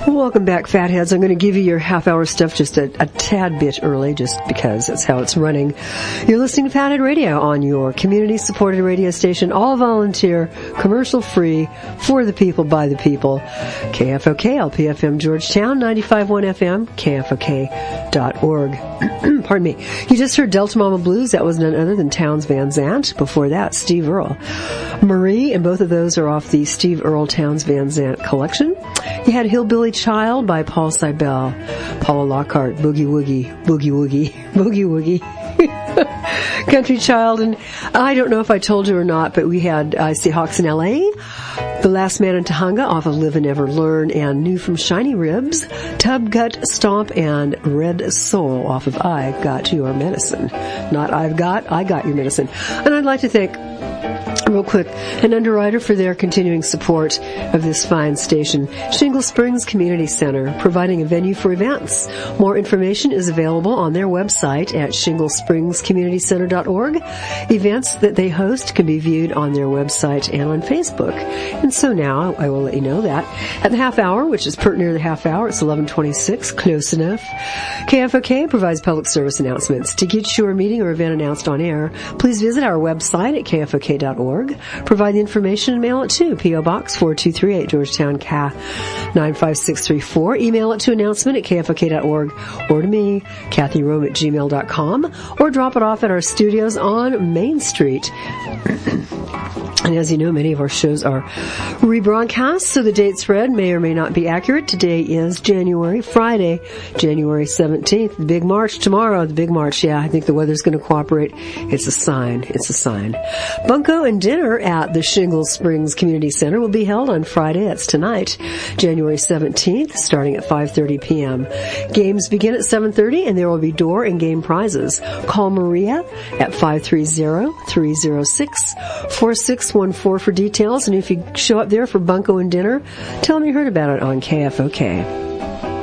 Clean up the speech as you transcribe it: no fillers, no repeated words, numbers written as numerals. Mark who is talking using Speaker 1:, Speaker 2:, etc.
Speaker 1: Welcome back, Fatheads. I'm going to give you your half-hour stuff just a tad bit early, just because that's how it's running. You're listening to Fathead Radio on your community-supported radio station, all volunteer, commercial-free, for the people, by the people. KFOK, LPFM Georgetown, 95.1 FM, KFOK.org. Pardon me. You just heard Delta Mama Blues. That was none other than Townes Van Zandt. Before that, Steve Earle. Marie, and both of those are off the Steve Earle Townes Van Zandt collection. You had Hillbilly Child by Paul Cybele, Paula Lockhart, Boogie Woogie, Boogie Woogie, Boogie Woogie. Country Child, and I don't know if I told you or not, but we had Seahawks in L.A., The Last Man in Tujunga off of Live and Ever Learn, and new from Shiny Ribs, Tub Gut Stomp, and Red Soul off of I Got Your Medicine. Not I Got Your Medicine. And I'd like to thank, real quick, an underwriter for their continuing support of this fine station, Shingle Springs Community Center, providing a venue for events. More information is available on their website at shinglespringscommunitycenter.org. Events that they host can be viewed on their website and on Facebook. And so now I will let you know that at the half hour, which is pert near the half hour, it's 11:26, close enough. KFOK provides public service announcements. To get your meeting or event announced on air, please visit our website at kfok.org. Provide the information and mail it to P.O. Box 4238, Georgetown, CA 95634. Email it to announcement at kfok.org or to me, kathyrome@gmail.com, or drop it off at our studios on Main Street. And as you know, many of our shows are rebroadcast, so the dates read may or may not be accurate. Today is Friday, January 17th. The big march tomorrow. The big march, yeah, I think the weather's going to cooperate. It's a sign. It's a sign. Bunko and dinner at the Shingle Springs Community Center will be held on Friday. That's tonight, January 17th, starting at 5:30 p.m. Games begin at 7:30, and there will be door and game prizes. Call Maria at 530-306-4614 for details, and if you show up there for Bunko and dinner, tell them you heard about it on KFOK.